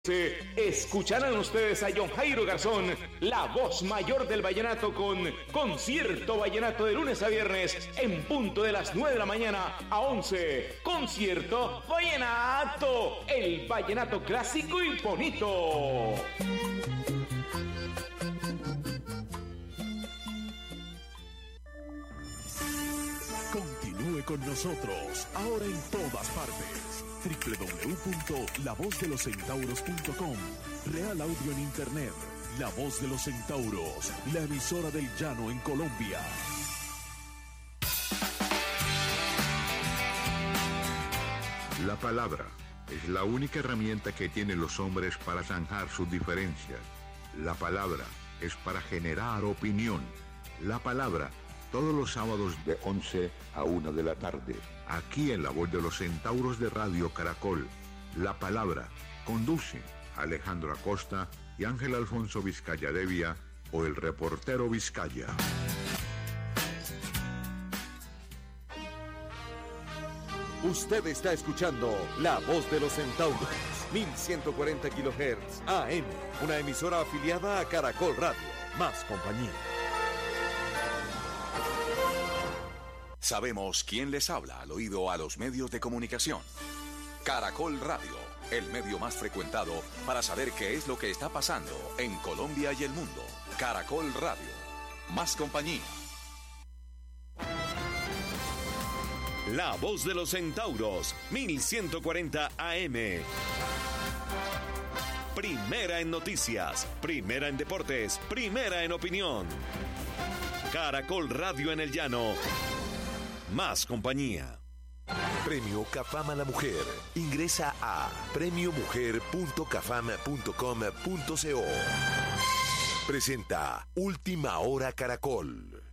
Escucharán ustedes a John Jairo Garzón, la voz mayor del vallenato, con Concierto Vallenato de lunes a viernes en punto de las 9 de la mañana a 11. Concierto Vallenato, el vallenato clásico y bonito. Continúe con nosotros, ahora en todas partes. www.lavozdeloscentauros.com. Real Audio en Internet. La Voz de los Centauros, la emisora del llano en Colombia. La palabra es la única herramienta que tienen los hombres para zanjar sus diferencias. La palabra es para generar opinión. La palabra, todos los sábados de 11 a 1 de la tarde, aquí en La Voz de los Centauros de Radio Caracol. La palabra conduce Alejandro Acosta y Ángel Alfonso Vizcaya Devia, o el reportero Vizcaya. Usted está escuchando La Voz de los Centauros, 1140 kHz AM, una emisora afiliada a Caracol Radio. Más compañía. Sabemos quién les habla al oído a los medios de comunicación. Caracol Radio, el medio más frecuentado para saber qué es lo que está pasando en Colombia y el mundo. Caracol Radio, más compañía. La Voz de los Centauros, 1140 AM. Primera en noticias, primera en deportes, primera en opinión. Caracol Radio en el llano. Más compañía. Premio Cafam a la Mujer. Ingresa a premiomujer.cafam.com.co. Presenta Última Hora Caracol.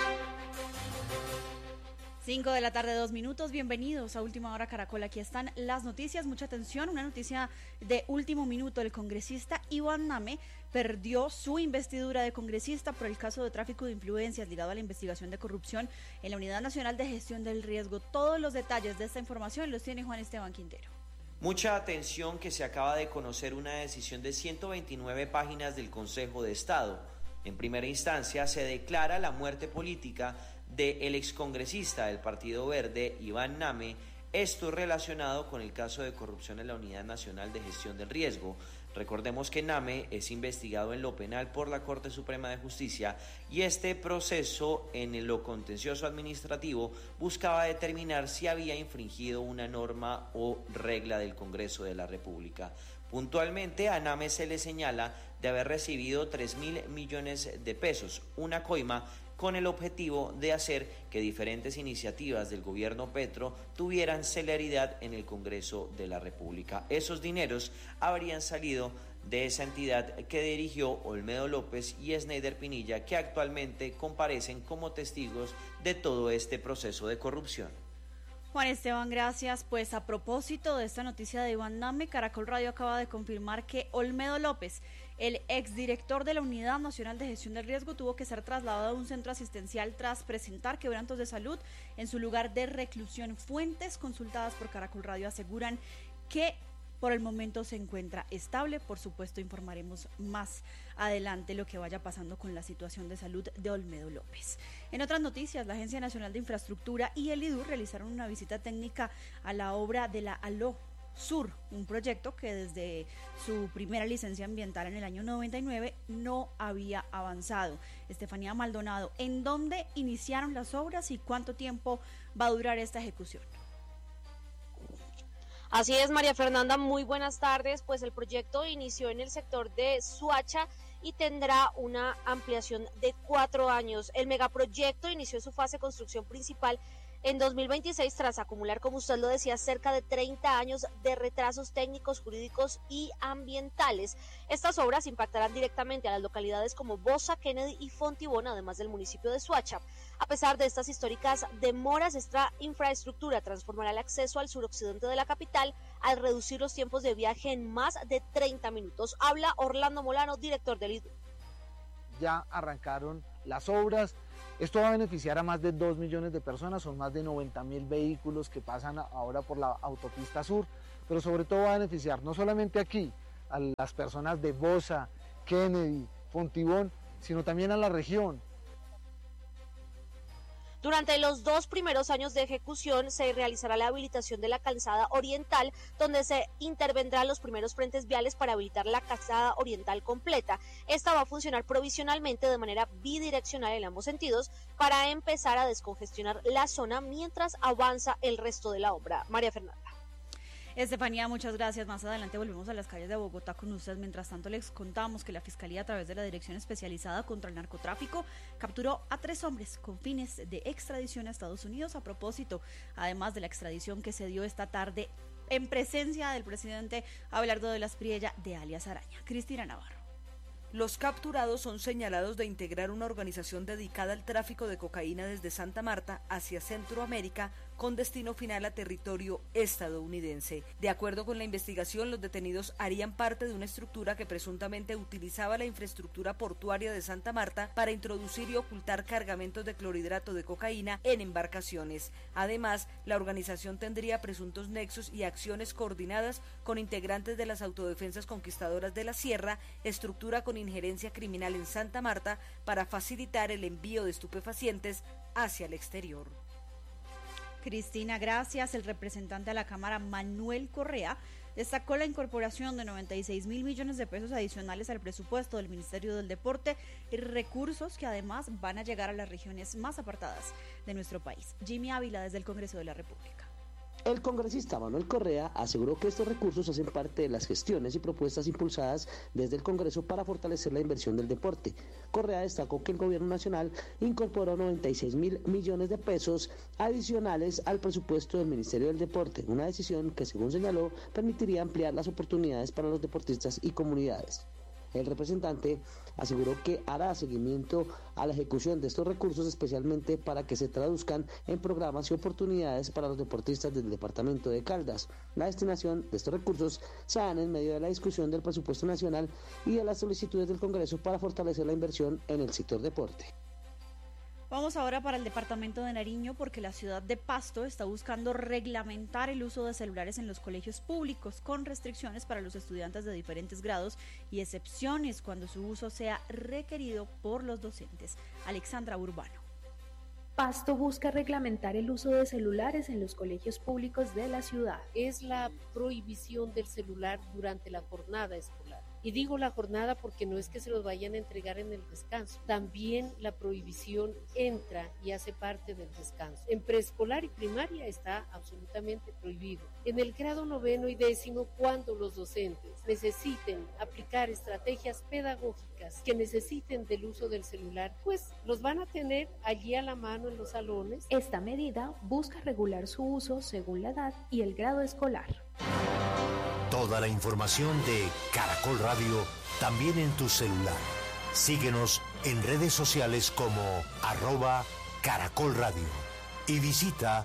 5 de la tarde, 2 minutos. Bienvenidos a Última Hora Caracol. Aquí están las noticias. Mucha atención. Una noticia de último minuto. El congresista Iván Name perdió su investidura de congresista por el caso de tráfico de influencias ligado a la investigación de corrupción en la Unidad Nacional de Gestión del Riesgo. Todos los detalles de esta información los tiene Juan Esteban Quintero. Mucha atención, que se acaba de conocer una decisión de 129 páginas del Consejo de Estado. En primera instancia se declara la muerte política del excongresista del Partido Verde, Iván Name, esto relacionado con el caso de corrupción en la Unidad Nacional de Gestión del Riesgo. Recordemos que Name es investigado en lo penal por la Corte Suprema de Justicia y este proceso en lo contencioso administrativo buscaba determinar si había infringido una norma o regla del Congreso de la República. Puntualmente, a Name se le señala de haber recibido 3.000 millones de pesos, una coima con el objetivo de hacer que diferentes iniciativas del gobierno Petro tuvieran celeridad en el Congreso de la República. Esos dineros habrían salido de esa entidad que dirigió Olmedo López y Sneider Pinilla, que actualmente comparecen como testigos de todo este proceso de corrupción. Juan Esteban, gracias. Pues a propósito de esta noticia de Iván Name, Caracol Radio acaba de confirmar que Olmedo López, el exdirector de la Unidad Nacional de Gestión del Riesgo, tuvo que ser trasladado a un centro asistencial tras presentar quebrantos de salud en su lugar de reclusión. Fuentes consultadas por Caracol Radio aseguran que por el momento se encuentra estable. Por supuesto, informaremos más adelante lo que vaya pasando con la situación de salud de Olmedo López. En otras noticias, la Agencia Nacional de Infraestructura y el IDU realizaron una visita técnica a la obra de la ALO Sur, un proyecto que desde su primera licencia ambiental en el año 99 no había avanzado. Estefanía Maldonado, ¿en dónde iniciaron las obras y cuánto tiempo va a durar esta ejecución? Así es, María Fernanda, muy buenas tardes. Pues el proyecto inició en el sector de Suacha y tendrá una ampliación de 4 años. El megaproyecto inició su fase de construcción principal en 2026 tras acumular, como usted lo decía, cerca de 30 años de retrasos técnicos, jurídicos y ambientales. Estas obras impactarán directamente a las localidades como Bosa, Kennedy y Fontibón, además del municipio de Suacha. A pesar de estas históricas demoras, esta infraestructura transformará el acceso al suroccidente de la capital al reducir los tiempos de viaje en más de 30 minutos. Habla Orlando Molano, director del IDU. Ya arrancaron las obras. Esto va a beneficiar a más de 2 millones de personas, son más de 90.000 vehículos que pasan ahora por la autopista sur, pero sobre todo va a beneficiar no solamente aquí, a las personas de Bosa, Kennedy, Fontibón, sino también a la región. Durante los 2 primeros años de ejecución se realizará la habilitación de la calzada oriental, donde se intervendrán los primeros frentes viales para habilitar la calzada oriental completa. Esta va a funcionar provisionalmente de manera bidireccional en ambos sentidos para empezar a descongestionar la zona mientras avanza el resto de la obra. María Fernanda. Estefanía, muchas gracias. Más adelante volvemos a las calles de Bogotá con usted. Mientras tanto, les contamos que la Fiscalía, a través de la Dirección Especializada contra el Narcotráfico, capturó a 3 hombres con fines de extradición a Estados Unidos a propósito, además de la extradición que se dio esta tarde en presencia del presidente Abelardo de la Espriella, de alias Araña. Cristina Navarro. Los capturados son señalados de integrar una organización dedicada al tráfico de cocaína desde Santa Marta hacia Centroamérica con destino final a territorio estadounidense. De acuerdo con la investigación, los detenidos harían parte de una estructura que presuntamente utilizaba la infraestructura portuaria de Santa Marta para introducir y ocultar cargamentos de clorhidrato de cocaína en embarcaciones. Además, la organización tendría presuntos nexos y acciones coordinadas con integrantes de las Autodefensas Conquistadoras de la Sierra, estructura con injerencia criminal en Santa Marta, para facilitar el envío de estupefacientes hacia el exterior. Cristina, gracias. El representante a la Cámara, Manuel Correa, destacó la incorporación de 96.000 millones de pesos adicionales al presupuesto del Ministerio del Deporte y recursos que además van a llegar a las regiones más apartadas de nuestro país. Jimmy Ávila, desde el Congreso de la República. El congresista Manuel Correa aseguró que estos recursos hacen parte de las gestiones y propuestas impulsadas desde el Congreso para fortalecer la inversión del deporte. Correa destacó que el Gobierno Nacional incorporó 96.000 millones de pesos adicionales al presupuesto del Ministerio del Deporte, una decisión que, según señaló, permitiría ampliar las oportunidades para los deportistas y comunidades. El representante aseguró que hará seguimiento a la ejecución de estos recursos, especialmente para que se traduzcan en programas y oportunidades para los deportistas del departamento de Caldas. La destinación de estos recursos se dan en medio de la discusión del presupuesto nacional y de las solicitudes del Congreso para fortalecer la inversión en el sector deporte. Vamos ahora para el departamento de Nariño, porque la ciudad de Pasto está buscando reglamentar el uso de celulares en los colegios públicos, con restricciones para los estudiantes de diferentes grados y excepciones cuando su uso sea requerido por los docentes. Alexandra Urbano. Pasto busca reglamentar el uso de celulares en los colegios públicos de la ciudad. Es la prohibición del celular durante la jornada escolar. Y digo la jornada porque no es que se los vayan a entregar en el descanso. También la prohibición entra y hace parte del descanso. En preescolar y primaria está absolutamente prohibido. En el grado 9 y 10, cuando los docentes necesiten aplicar estrategias pedagógicas que necesiten del uso del celular, pues los van a tener allí a la mano en los salones. Esta medida busca regular su uso según la edad y el grado escolar. Toda la información de Caracol Radio también en tu celular. Síguenos en redes sociales como @Caracol Radio y visita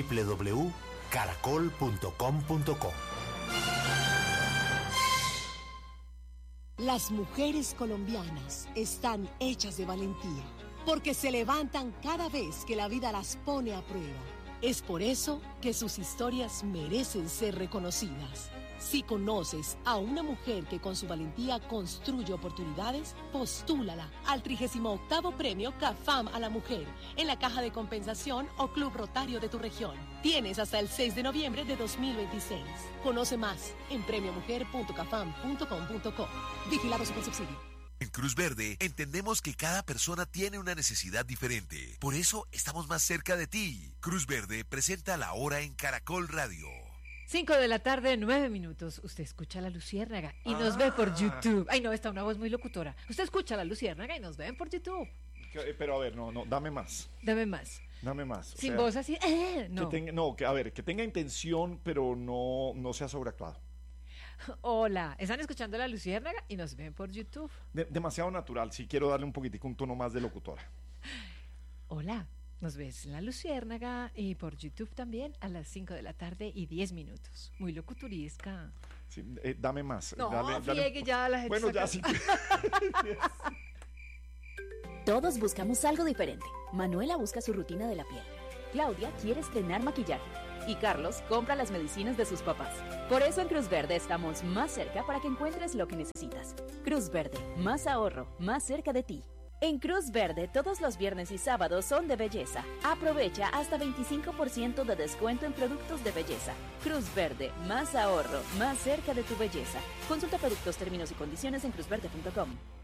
www.caracol.com.co. Las mujeres colombianas están hechas de valentía, porque se levantan cada vez que la vida las pone a prueba. Es por eso que sus historias merecen ser reconocidas. Si conoces a una mujer que con su valentía construye oportunidades, postúlala al 38º Premio CAFAM a la Mujer en la Caja de Compensación o Club Rotario de tu región. Tienes hasta el 6 de noviembre de 2026. Conoce más en premiomujer.cafam.com.co. Vigilado Supersubsidio. En Cruz Verde entendemos que cada persona tiene una necesidad diferente. Por eso estamos más cerca de ti. Cruz Verde presenta La Hora en Caracol Radio. 5 de la tarde, 9 minutos. Usted escucha a la Luciérnaga y nos ve por YouTube. Ay, no, está una voz muy locutora. Usted escucha a la Luciérnaga y nos ven por YouTube. Pero a ver, no, dame más. Dame más. Dame más. Sin voz así, no. Que tenga intención, pero no sea sobreactuado. Hola, están escuchando a la Luciérnaga y nos ven por YouTube. Demasiado natural, sí quiero darle un poquitico un tono más de locutora. Hola. Nos ves en la Luciérnaga y por YouTube también a las 5 de la tarde y 10 minutos. Muy locuturisca. Sí, dame más. No, dale. Que ya la gente bueno, ya sí. Todos buscamos algo diferente. Manuela busca su rutina de la piel. Claudia quiere estrenar maquillaje. y Carlos compra las medicinas de sus papás. Por eso en Cruz Verde estamos más cerca para que encuentres lo que necesitas. Cruz Verde, más ahorro, más cerca de ti. En Cruz Verde, todos los viernes y sábados son de belleza. Aprovecha hasta 25% de descuento en productos de belleza. Cruz Verde, más ahorro, más cerca de tu belleza. Consulta productos, términos y condiciones en cruzverde.com.